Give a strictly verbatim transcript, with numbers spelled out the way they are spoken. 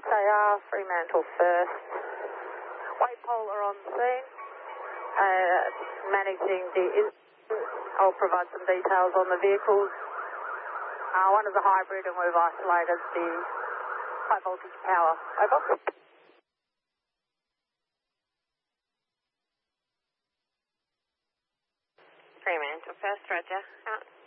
six A R, Fremantle first. Waypole are on scene, uh, managing the incident. I'll provide some details on the vehicles. Uh, one is a hybrid and we've isolated the high voltage power. Over. Fremantle first, Roger. Out.